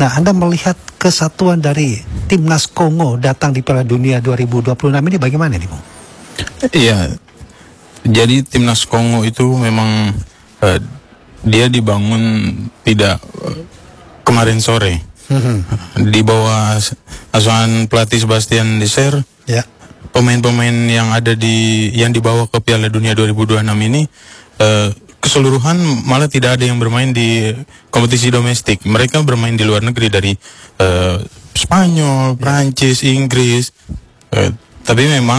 Nah, Anda melihat kesatuan dari Timnas Kongo datang di Piala Dunia 2026 ini bagaimana nih, Bung? Iya, jadi Timnas Kongo itu memang dia dibangun tidak kemarin sore. Di bawah asuhan pelatih Sebastian Desailly. Ya. Pemain-pemain yang ada yang dibawa ke Piala Dunia 2026 ini keseluruhan malah tidak ada yang bermain di kompetisi domestik. Mereka bermain di luar negeri dari Spanyol, Prancis, Inggris. Tapi memang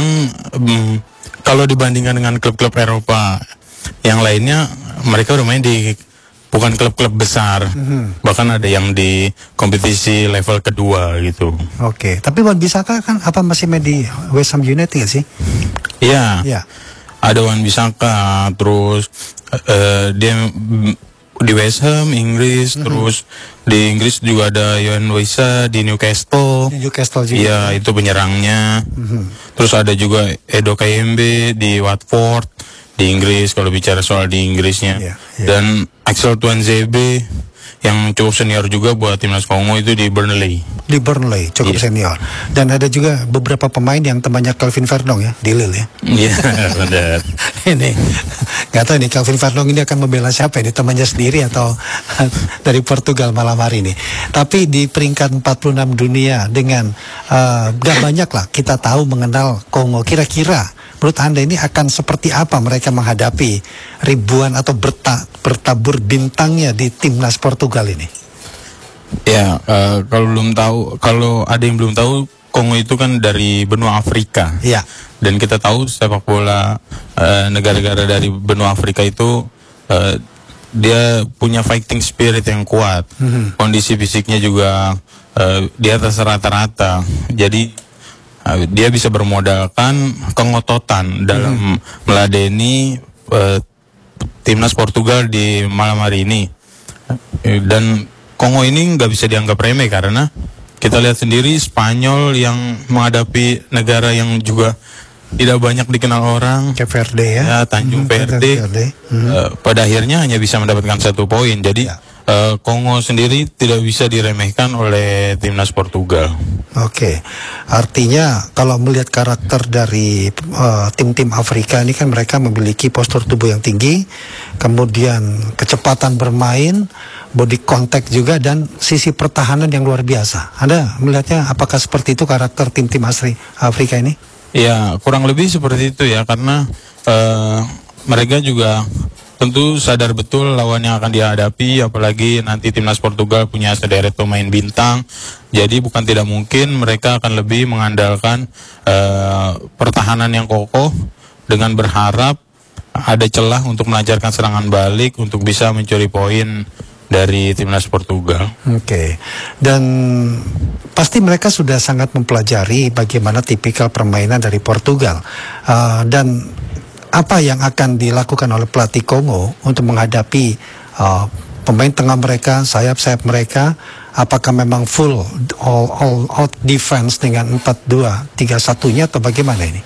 kalau dibandingkan dengan klub-klub Eropa yang lainnya, mereka bermain di bukan klub-klub besar. Bahkan ada yang di kompetisi level kedua gitu. Oke, tapi Wan Bissaka kan apa masih main di West Ham United nggak sih? Iya. Ya. Ada Wan Bissaka, terus dia di West Ham, Inggris, terus di Inggris juga ada Yohan Wissa di Newcastle. Di Newcastle juga. Iya, itu penyerangnya. Terus ada juga Edo Kayembe di Watford di Inggris, kalau bicara soal di Inggrisnya. Iya. Dan Axel Tuanzebe yang cukup senior juga buat Timnas Kongo itu di Burnley. Di Burnley, cukup senior. Dan ada juga beberapa pemain yang temannya Calvin Verdong ya, di Lille ya. Iya, benar. Ini nggak tahu nih Calvin Verdong ini akan membela siapa ini, temannya sendiri atau dari Portugal malam hari ini. Tapi di peringkat 46 dunia dengan gak banyak lah kita tahu mengenal Kongo. Kira-kira menurut Anda ini akan seperti apa mereka menghadapi ribuan atau bertabur bintangnya di timnas Portugal ini? Ya, kalau ada yang belum tahu, Kongo itu kan dari benua Afrika. Ya. Dan kita tahu sepak bola negara-negara dari benua Afrika itu dia punya fighting spirit yang kuat. Kondisi fisiknya juga di atas rata-rata. Jadi dia bisa bermodalkan kengototan dalam meladeni timnas Portugal di malam hari ini. Dan Kongo ini nggak bisa dianggap remeh karena kita lihat sendiri Spanyol yang menghadapi negara yang juga tidak banyak dikenal orang, Cape Verde ya, Tanjung Verde, pada akhirnya hanya bisa mendapatkan 1 poin. Jadi Kongo sendiri tidak bisa diremehkan oleh timnas Portugal. Oke, artinya kalau melihat karakter dari tim-tim Afrika ini kan mereka memiliki postur tubuh yang tinggi, kemudian kecepatan bermain, body contact juga, dan sisi pertahanan yang luar biasa. Anda melihatnya apakah seperti itu karakter tim-tim Afrika ini? Ya, kurang lebih seperti itu ya, karena mereka juga tentu sadar betul lawan yang akan dihadapi, apalagi nanti timnas Portugal punya sederet pemain bintang. Jadi bukan tidak mungkin mereka akan lebih mengandalkan pertahanan yang kokoh dengan berharap ada celah untuk melancarkan serangan balik untuk bisa mencuri poin dari timnas Portugal. Oke. Dan pasti mereka sudah sangat mempelajari bagaimana tipikal permainan dari Portugal. Dan apa yang akan dilakukan oleh pelatih Kongo untuk menghadapi pemain tengah mereka, sayap-sayap mereka? Apakah memang full all out defense dengan 4-2-3-1-nya atau bagaimana ini?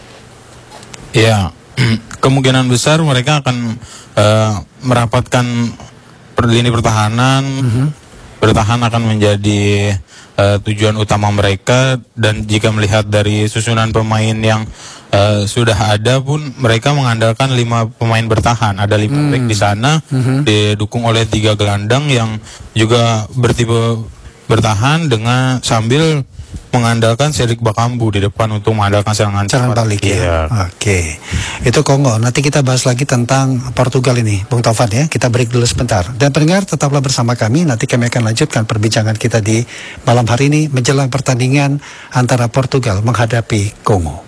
Ya, kemungkinan besar mereka akan merapatkan lini pertahanan. Bertahan akan menjadi tujuan utama mereka, dan jika melihat dari susunan pemain yang sudah ada pun mereka mengandalkan 5 pemain bertahan. Ada 5 back di sana, didukung oleh 3 gelandang yang juga bertipe bertahan dengan sambil mengandalkan Serik Bakambu di depan untuk mengandalkan serangan balik ya. Oke. Itu Kongo. Nanti kita bahas lagi tentang Portugal ini, Bung Taufan ya. Kita break dulu sebentar. Dan pendengar tetaplah bersama kami. Nanti kami akan lanjutkan perbincangan kita di malam hari ini menjelang pertandingan antara Portugal menghadapi Kongo.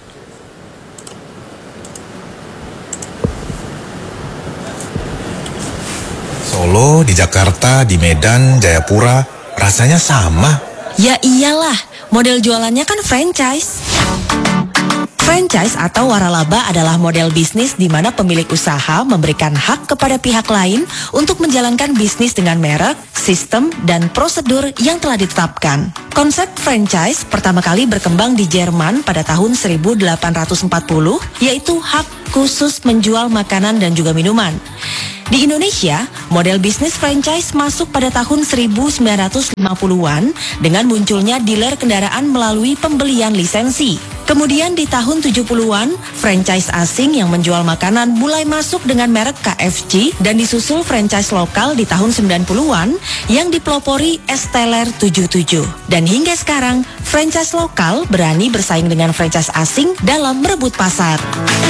Solo, di Jakarta, di Medan, Jayapura, rasanya sama. Ya iyalah, model jualannya kan franchise. Franchise atau waralaba adalah model bisnis di mana pemilik usaha memberikan hak kepada pihak lain untuk menjalankan bisnis dengan merek, sistem, dan prosedur yang telah ditetapkan. Konsep franchise pertama kali berkembang di Jerman pada tahun 1840, yaitu hak khusus menjual makanan dan juga minuman. Di Indonesia, model bisnis franchise masuk pada tahun 1950-an dengan munculnya dealer kendaraan melalui pembelian lisensi. Kemudian di tahun 70-an, franchise asing yang menjual makanan mulai masuk dengan merek KFC dan disusul franchise lokal di tahun 90-an yang dipelopori Esteller 77. Dan hingga sekarang, franchise lokal berani bersaing dengan franchise asing dalam merebut pasar.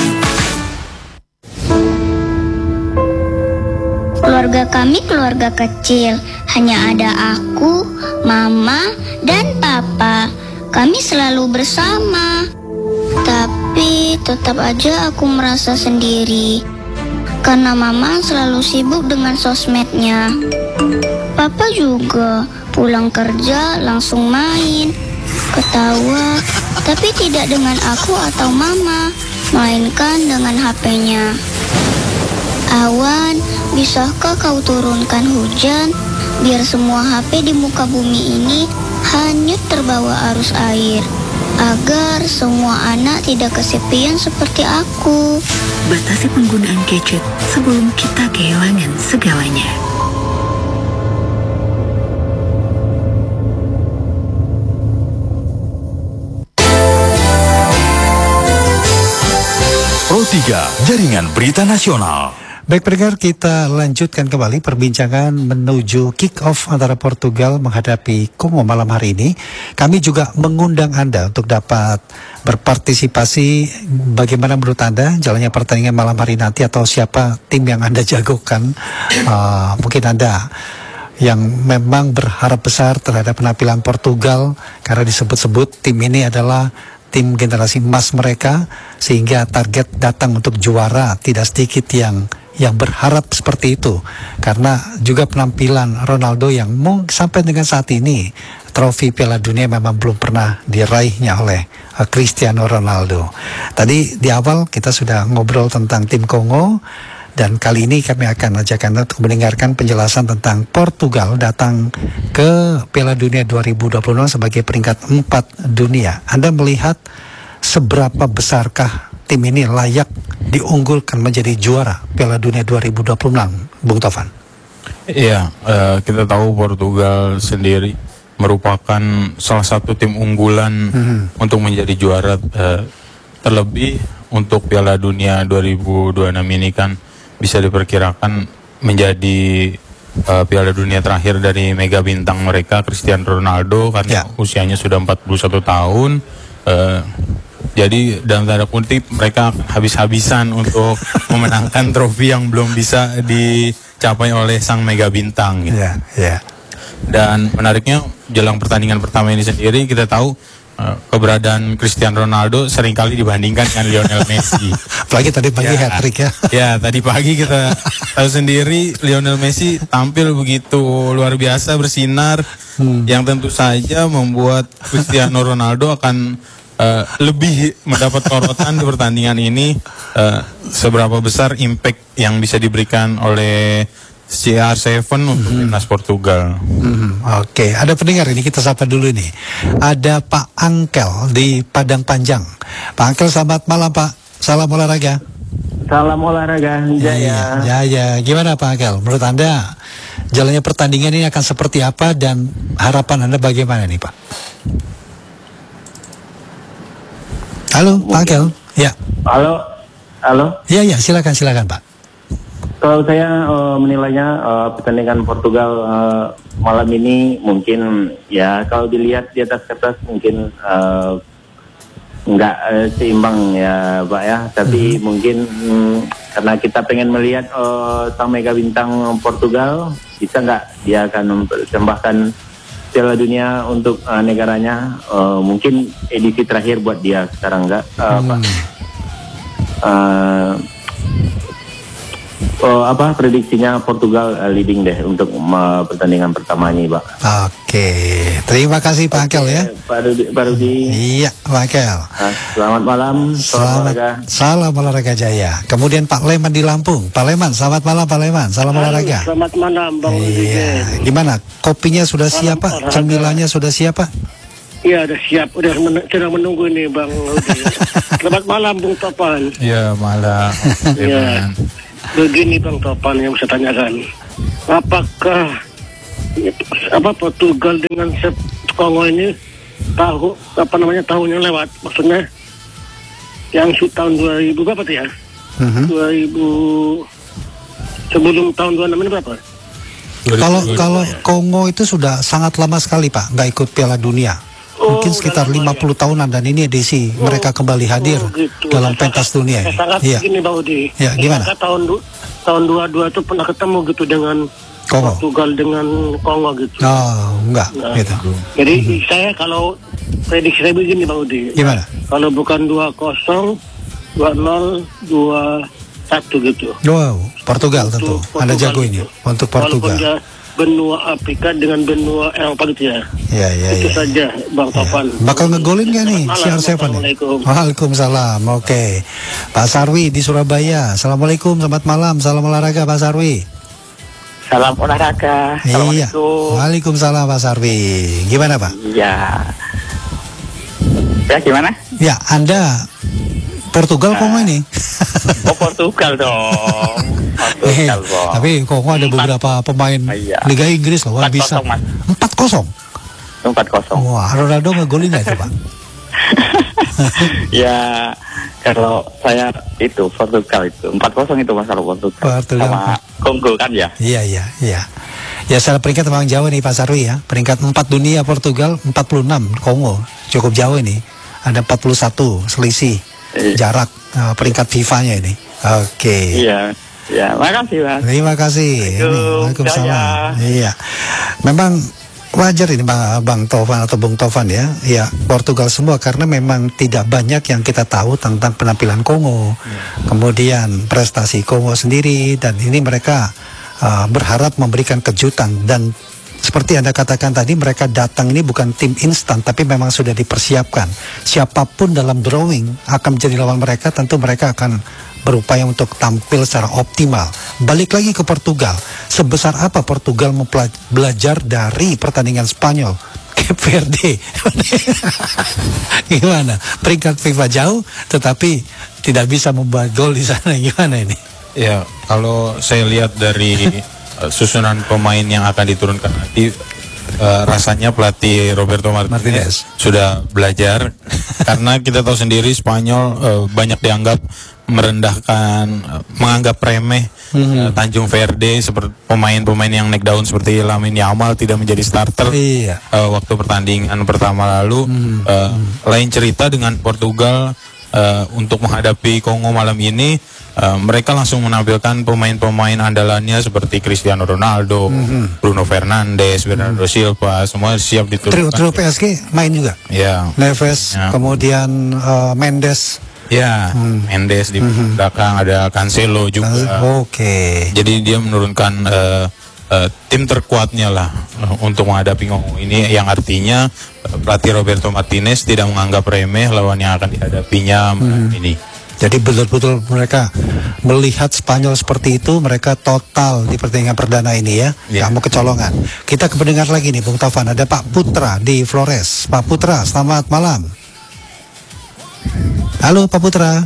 Keluarga kami keluarga kecil, hanya ada aku, mama, dan papa. Kami selalu bersama. Tapi tetap aja aku merasa sendiri. Karena mama selalu sibuk dengan sosmednya. Papa juga pulang kerja langsung main, ketawa, tapi tidak dengan aku atau mama, melainkan dengan HP-nya. Awan, bisakah kau turunkan hujan biar semua HP di muka bumi ini hanyut terbawa arus air, agar semua anak tidak kesepian seperti aku. Batasi penggunaan gadget sebelum kita kehilangan segalanya. Pro 3, Jaringan Berita Nasional. Baik pendengar, kita lanjutkan kembali perbincangan menuju kick-off antara Portugal menghadapi Kongo malam hari ini. Kami juga mengundang Anda untuk dapat berpartisipasi. Bagaimana menurut Anda jalannya pertandingan malam hari nanti, atau siapa tim yang Anda jagokan? Mungkin Anda yang memang berharap besar terhadap penampilan Portugal karena disebut-sebut tim ini adalah tim generasi emas mereka, sehingga target datang untuk juara. Tidak sedikit yang berharap seperti itu, karena juga penampilan Ronaldo yang sampai dengan saat ini trofi Piala Dunia memang belum pernah diraihnya oleh Cristiano Ronaldo. Tadi di awal kita sudah ngobrol tentang tim Kongo, dan kali ini kami akan ajak Anda untuk mendengarkan penjelasan tentang Portugal datang ke Piala Dunia 2026 sebagai peringkat 4 dunia. Anda melihat seberapa besarkah tim ini layak diunggulkan menjadi juara Piala Dunia 2026, Bung Tovan? Iya, kita tahu Portugal sendiri merupakan salah satu tim unggulan untuk menjadi juara, terlebih untuk Piala Dunia 2026 ini kan bisa diperkirakan menjadi Piala Dunia terakhir dari mega bintang mereka, Cristiano Ronaldo, karena usianya sudah 41 tahun. Jadi dalam tanda kutip mereka habis-habisan untuk memenangkan trofi yang belum bisa dicapai oleh sang mega bintang gitu. Dan menariknya jelang pertandingan pertama ini sendiri kita tahu keberadaan Cristiano Ronaldo seringkali dibandingkan dengan Lionel Messi. Apalagi tadi pagi hat-trick ya. Ya, tadi pagi kita tahu sendiri Lionel Messi tampil begitu luar biasa, bersinar, yang tentu saja membuat Cristiano Ronaldo akan lebih mendapat sorotan di pertandingan ini. Seberapa besar impact yang bisa diberikan oleh CR7 untuk timnas Portugal. Oke, ada pendengar ini, kita sapa dulu nih. Ada Pak Angkel di Padang Panjang. Pak Angkel, selamat malam Pak. Salam olahraga. Salam olahraga, Jaya. Jaya. Gimana Pak Angkel? Menurut Anda jalannya pertandingan ini akan seperti apa, dan harapan Anda bagaimana nih Pak? Halo, Pak Angkel. Ya. Halo. Ya, silakan Pak. Kalau saya menilainya pertandingan Portugal malam ini mungkin ya kalau dilihat di atas kertas mungkin nggak seimbang ya Pak ya. Tapi mungkin karena kita pengen melihat sang mega bintang Portugal, bisa nggak dia akan mempersembahkan Piala Dunia untuk negaranya, mungkin edisi terakhir buat dia sekarang enggak Pak. Prediksinya Portugal leading deh untuk pertandingan pertama ini, Pak. Oke, terima kasih Pak Angkel ya. Pak Rudi. Iya, Pak Angkel. Selamat malam. Salam olahraga Jaya. Kemudian Pak Leman di Lampung. Pak Leman, selamat malam Pak Leman. Salam olahraga. Selamat malam Bang Rudi. Iya. Gimana? Kopinya sudah siap Pak? Cemilannya sudah siap Pak? Iya, sudah siap. Udah sedang menunggu nih Bang Rudi. Selamat malam Bung Topan. Iya, malam. Iya. Begini Bang Topan yang saya tanyakan, apakah Portugal dengan Kongo ini tahun yang lewat, maksudnya yang tahun 2000 berapa tuh ya? 2000 sebelum tahun 26 ini berapa? Kalau Kongo itu sudah sangat lama sekali Pak, nggak ikut Piala Dunia. Mungkin sekitar 50 tahunan, dan ini edisi mereka kembali hadir gitu. dalam pentas dunia ini. Sangat begini Bang Udi. Ya, gimana? Tahun 22 itu pernah ketemu gitu dengan Kongo. Portugal dengan Kongo gitu. Oh, enggak gitu. Jadi saya kalau prediksi saya begini Bang Udi. Gimana? Kalau bukan 2-0, 2-0, 2-1 gitu. Wow, Portugal tentu. Anda jago ini untuk Portugal. Walaupun dia benua Afrika dengan benua Eropa gitu ya. Iya. Itu saja Bang Topan. Bakal ngegolin gak nih? CR7 nih? Waalaikumsalam. Oke. Pak Sarwi di Surabaya. Assalamualaikum, selamat malam. Salam olahraga Pak Sarwi. Salam olahraga. Iya. Waalaikumsalam Pak Sarwi. Gimana Pak? Iya. Ya gimana? Ya, Anda Portugal Kongo ini. Oh Portugal dong. Portugal dong. Tapi Kongo ada beberapa pemain Liga Inggris loh, bisa 4-0. 4-0. Wah, Ronaldo ngegolin nggak itu Pak? Ya kalau saya itu Portugal itu 4-0 itu masalah Portugal. Sama Kongo kan ya? Iya. Ya secara peringkat memang jauh nih Pak Sarwi ya. Peringkat 4 dunia Portugal, 46 Kongo. Cukup jauh ini. Ada 41 selisih jarak peringkat FIFA-nya ini. Oke. Iya. Ya, makasih Mas. Terima kasih. Waalaikumsalam. Iya. Memang wajar ini Bang Tovan atau Bung Tovan ya. Ya, Portugal semua karena memang tidak banyak yang kita tahu tentang penampilan Kongo. Kemudian prestasi Kongo sendiri, dan ini mereka berharap memberikan kejutan, dan seperti Anda katakan tadi, mereka datang ini bukan tim instan, tapi memang sudah dipersiapkan. Siapapun dalam drawing akan menjadi lawan mereka, tentu mereka akan berupaya untuk tampil secara optimal. Balik lagi ke Portugal, sebesar apa Portugal belajar dari pertandingan Spanyol? Cape Verde. Gimana? Peringkat FIFA jauh, tetapi tidak bisa membuat gol di sana. Gimana ini? Ya, kalau saya lihat dari susunan pemain yang akan diturunkan nanti, rasanya pelatih Roberto Martinez sudah belajar karena kita tahu sendiri Spanyol banyak dianggap merendahkan, menganggap remeh Tanjung Verde, seperti pemain-pemain yang naik daun seperti Lamine Yamal tidak menjadi starter waktu pertandingan pertama lalu. Lain cerita dengan Portugal untuk menghadapi Kongo malam ini. Mereka langsung menampilkan pemain-pemain andalannya seperti Cristiano Ronaldo, Bruno Fernandes, Bernardo Silva, semua siap diturunkan. Trio PSG main juga. Ya. Neves, kemudian Mendes. Ya, Mendes di belakang, ada Cancelo juga. Oke. Jadi dia menurunkan tim terkuatnya lah untuk menghadapi Kongo ini, yang artinya pelatih Roberto Martinez tidak menganggap remeh lawan yang akan dihadapinya ini. Jadi betul-betul mereka melihat Spanyol seperti itu, mereka total di pertandingan perdana ini ya. Kamu kecolongan. Kita ke pendengar lagi nih Bung Taufan, ada Pak Putra di Flores. Pak Putra, selamat malam. Halo Pak Putra.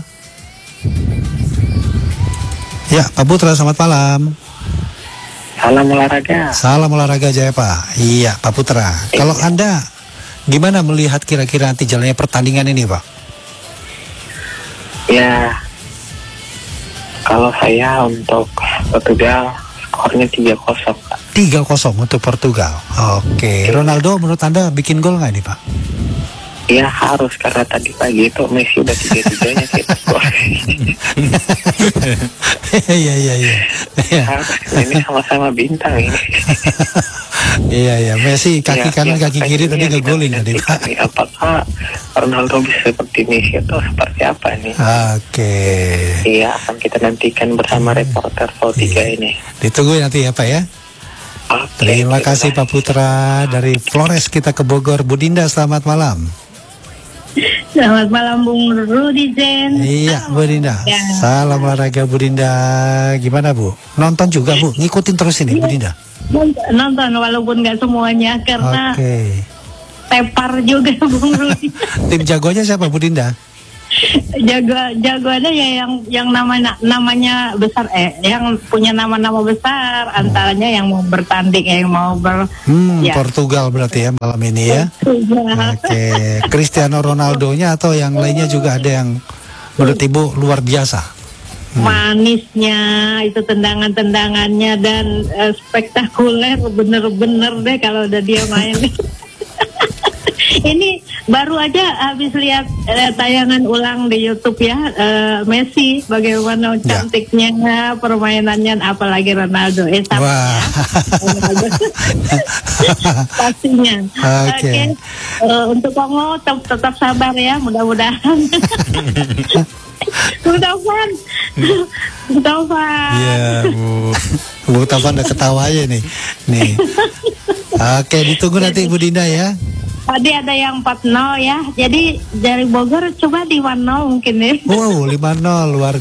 Ya, Pak Putra, selamat malam. Salam olahraga. Salam olahraga Jaya Pak. Iya Pak Putra. Kalau Anda gimana melihat kira-kira nanti jalannya pertandingan ini Pak? Ya, kalau saya untuk Portugal skornya 3-0 Pak. 3-0 untuk Portugal. Oke. Ronaldo menurut Anda bikin gol nggak nih Pak? Ya harus, karena tadi pagi itu Messi udah 3-3-nya kita skor. Iya. Ini sama-sama bintang ini. Iya. Messi kaki kanan kaki kiri tadi ngegolin tadi Pak. Apakah Ronaldo bisa seperti Messi atau seperti apa nih? Oke. Iya, akan kita nantikan bersama reporter VO3 ini. Ditunggu nanti ya Pak ya. Terima kasih Pak Putra dari Flores. Kita ke Bogor. Bu Dinda, selamat malam. Selamat malam Bung Rudi Zen. Iya Bu Dinda. Salam olahraga Bu Dinda. Gimana Bu? Nonton juga Bu? Ngikutin terus ini Bu Dinda? Nonton walaupun nggak semuanya karena tepar juga Bung Rudi. Tim jagonya siapa Bu Dinda? jagoannya ya yang namanya besar, yang punya nama-nama besar, antaranya yang mau bertanding, yang mau Portugal berarti ya malam ini ya. Oke, Cristiano Ronaldo-nya atau yang lainnya juga ada yang menurut Ibu luar biasa? Manisnya itu, tendangannya dan spektakuler, bener-bener deh kalau udah dia main. Ini baru aja habis lihat tayangan ulang di YouTube ya, Messi bagaimana cantiknya permainannya, apalagi Ronaldo. Wah. Pastinya. Oke. Untuk Kongo tetap sabar ya, mudah-mudahan. Bu Taufan. Iya, Bu Taufan udah ketawa aja nih. Oke, ditunggu nanti Bu Dinda ya. Tadi ada yang 4-0 ya. Jadi dari Bogor coba di 1-0 mungkin ya. Wow, 5-0 luar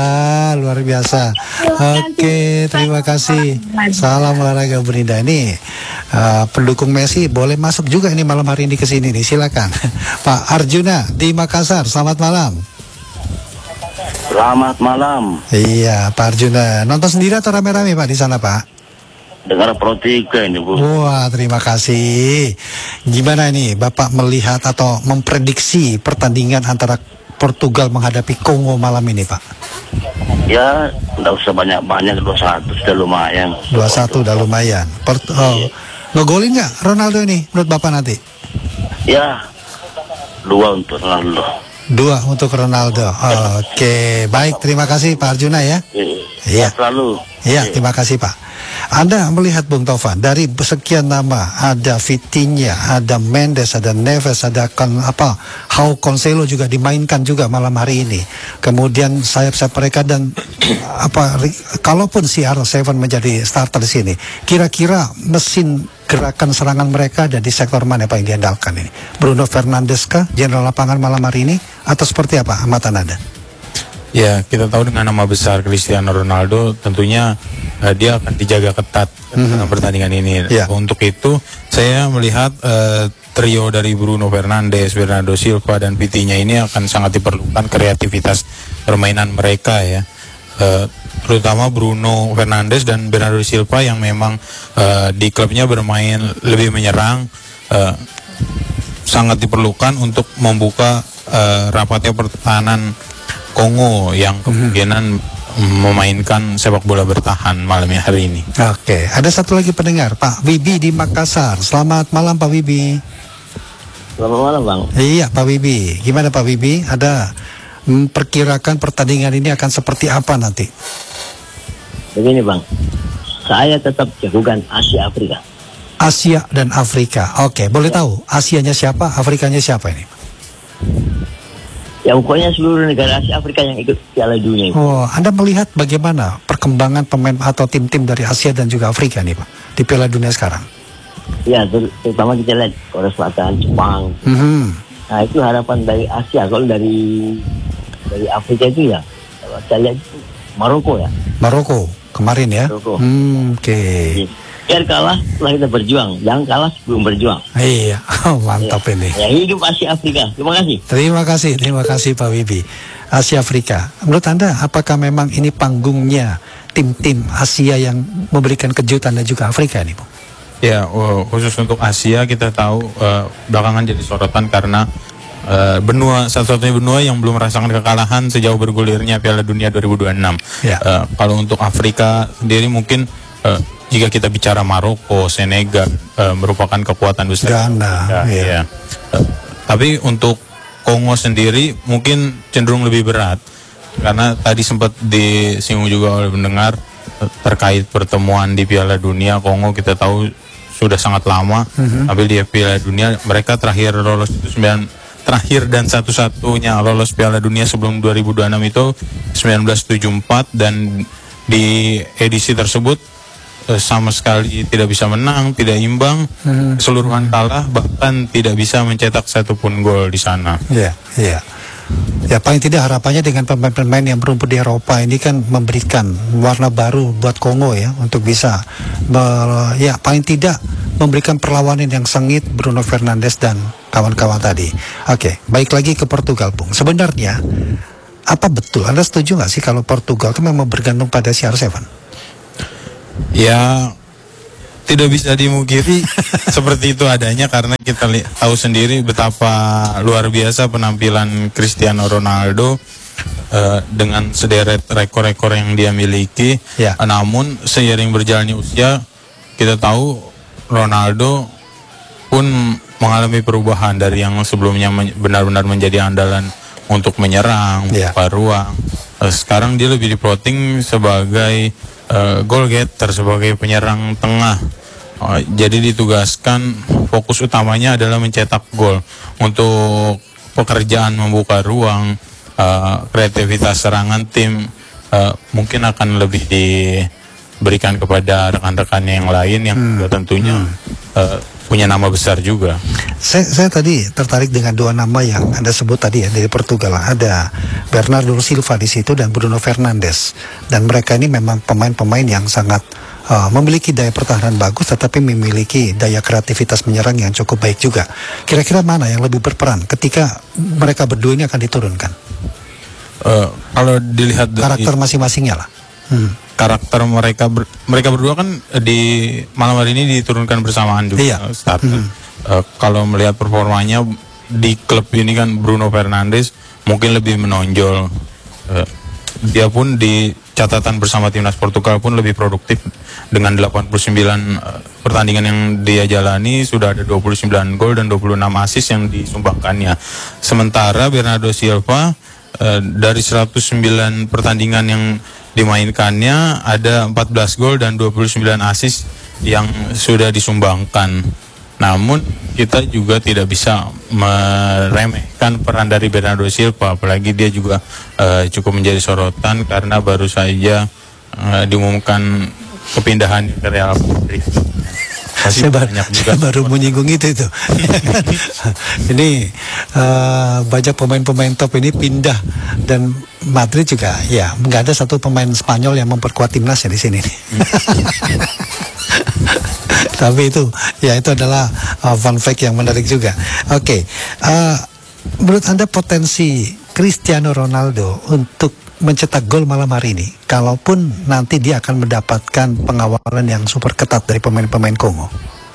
biasa. Oke, terima kasih. Salam olahraga Bu Dinda. Ini pendukung Messi boleh masuk juga ini malam hari ini ke sini nih. Silakan. Pak Arjuna di Makassar. Selamat malam. Selamat malam. Iya, Pak Arjuna. Nonton sendiri atau rame-rame Pak di sana Pak? Dengar Pro 3 ini Bu. Wah, terima kasih. Gimana ini Bapak melihat atau memprediksi pertandingan antara Portugal menghadapi Kongo malam ini Pak? Ya, nggak usah banyak-banyak, 2-1 sudah lumayan. 2-1 udah lumayan. Ngegolin nggak Ronaldo ini menurut Bapak nanti? Ya, 2 untuk Ronaldo. 2 untuk Ronaldo. Oke, baik, terima kasih Pak Arjuna ya. Iya. Selalu. Iya, terima kasih Pak. Anda melihat Bung Taufan dari sekian nama, ada Vitinha, ada Mendes, ada Neves, ada João Cancelo juga dimainkan juga malam hari ini. Kemudian sayap-sayap mereka dan kalaupun CR7 menjadi starter di sini, kira-kira mesin gerakan serangan mereka ada di sektor mana Pak yang diandalkan ini? Bruno Fernandes kah general lapangan malam hari ini atau seperti apa amatan Anda? Ya, kita tahu dengan nama besar Cristiano Ronaldo tentunya dia akan dijaga ketat dalam pertandingan ini. Untuk itu saya melihat trio dari Bruno Fernandes, Bernardo Silva dan Vitinha ini akan sangat diperlukan kreativitas permainan mereka ya. Terutama Bruno Fernandes dan Bernardo Silva yang memang di klubnya bermain lebih menyerang, sangat diperlukan untuk membuka rapatnya pertahanan Kongo yang kemungkinan memainkan sepak bola bertahan malam hari ini. Oke, ada satu lagi pendengar, Pak Wibi di Makassar. Selamat malam Pak Wibi. Selamat malam Bang. Iya Pak Wibi, gimana Pak Wibi? Ada perkirakan pertandingan ini akan seperti apa nanti? Begini Bang, saya tetap jagokan Asia Afrika. Asia dan Afrika. Oke, boleh tahu Asianya siapa, Afrikanya siapa ini? Ya pokoknya seluruh negara Asia Afrika yang ikut Piala Dunia. Oh, Anda melihat bagaimana perkembangan pemain atau tim-tim dari Asia dan juga Afrika nih Pak di Piala Dunia sekarang? Ya, terutama kita lihat Korea Selatan, Jepang. Nah itu harapan dari Asia. Kalau dari Afrika itu ya, saya lihat Maroko ya. Maroko kemarin ya. Maroko. Oke. Biar kalah setelah kita berjuang, jangan kalah sebelum berjuang. Iya, mantap ini. Ya, hidup Asia Afrika. Terima kasih. Terima kasih Pak Wibi. Asia Afrika. Menurut Anda, apakah memang ini panggungnya tim-tim Asia yang memberikan kejutan dan juga Afrika nih, Bu? Ya, khusus untuk Asia kita tahu belakangan jadi sorotan karena satu-satunya benua yang belum merasakan kekalahan sejauh bergulirnya Piala Dunia 2026. Ya. Kalau untuk Afrika sendiri mungkin jika kita bicara Maroko, Senegal merupakan kekuatan besar. Ghana, ya. Tapi untuk Kongo sendiri mungkin cenderung lebih berat karena tadi sempat disinggung juga oleh pendengar terkait pertemuan di Piala Dunia. Kongo kita tahu sudah sangat lama, tapi di Piala Dunia mereka terakhir lolos itu terakhir dan satu-satunya lolos Piala Dunia sebelum 2026 itu 1974 dan di edisi tersebut sama sekali tidak bisa menang, tidak imbang, keseluruhan kalah, bahkan tidak bisa mencetak satupun gol di sana. Iya. Ya paling tidak harapannya dengan pemain-pemain yang berumput di Eropa ini kan memberikan warna baru buat Kongo ya, untuk bisa ya paling tidak memberikan perlawanan yang sengit Bruno Fernandes dan kawan-kawan tadi. Oke, baik lagi ke Portugal, Bung. Sebenarnya apa betul, Anda setuju nggak sih kalau Portugal itu memang bergantung pada CR7? Ya, tidak bisa dimungkiri seperti itu adanya, karena kita tahu sendiri betapa luar biasa penampilan Cristiano Ronaldo dengan sederet rekor-rekor yang dia miliki. Namun seiring berjalannya usia, kita tahu Ronaldo pun mengalami perubahan dari yang sebelumnya benar-benar menjadi andalan untuk menyerang, membuka ruang. Sekarang dia lebih diplotting sebagai goal getter, sebagai penyerang tengah. Jadi ditugaskan, fokus utamanya adalah mencetak gol. Untuk pekerjaan membuka ruang, kreativitas serangan tim mungkin akan lebih diberikan kepada rekan-rekan yang lain yang tentunya punya nama besar juga. Saya tadi tertarik dengan dua nama yang Anda sebut tadi ya, dari Portugal. Ada Bernardo Silva di situ dan Bruno Fernandes. Dan mereka ini memang pemain-pemain yang sangat memiliki daya pertahanan bagus, tetapi memiliki daya kreativitas menyerang yang cukup baik juga. Kira-kira mana yang lebih berperan ketika mereka berdua ini akan diturunkan? Kalau dilihat dari karakter masing-masingnya lah. Karakter mereka berdua kan di malam hari ini diturunkan bersamaan juga starter. Kalau melihat performanya di klub ini kan Bruno Fernandes mungkin lebih menonjol. Dia pun di catatan bersama timnas Portugal pun lebih produktif dengan 89 pertandingan yang dia jalani, sudah ada 29 gol dan 26 assist yang disumbangkannya. Sementara Bernardo Silva dari 109 pertandingan yang dimainkannya ada 14 gol dan 29 assist yang sudah disumbangkan. Namun kita juga tidak bisa meremehkan peran dari Bernardo Silva, apalagi dia juga cukup menjadi sorotan karena baru saja diumumkan kepindahan ke Real Madrid. Saya baru menyinggung itu. Ini banyak pemain-pemain top ini pindah, dan Madrid juga ya nggak ada satu pemain Spanyol yang memperkuat timnasnya di sini. Tapi itu adalah fun fact yang menarik juga. Oke, menurut Anda potensi Cristiano Ronaldo untuk mencetak gol malam hari ini, kalaupun nanti dia akan mendapatkan pengawalan yang super ketat dari pemain-pemain Kongo?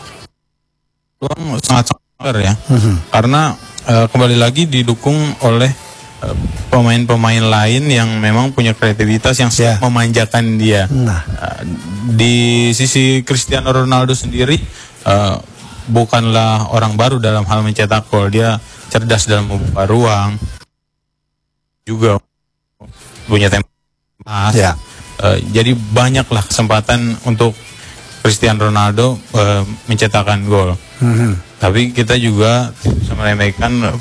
Sangat besar ya, karena kembali lagi didukung oleh pemain-pemain lain yang memang punya kreativitas yang sangat memanjakan dia. Di sisi Cristiano Ronaldo sendiri bukanlah orang baru dalam hal mencetak gol. Dia cerdas dalam membuka ruang, juga punya tempo. Jadi banyaklah kesempatan untuk Cristiano Ronaldo mencetakkan gol. Tapi kita juga bisa meremehkan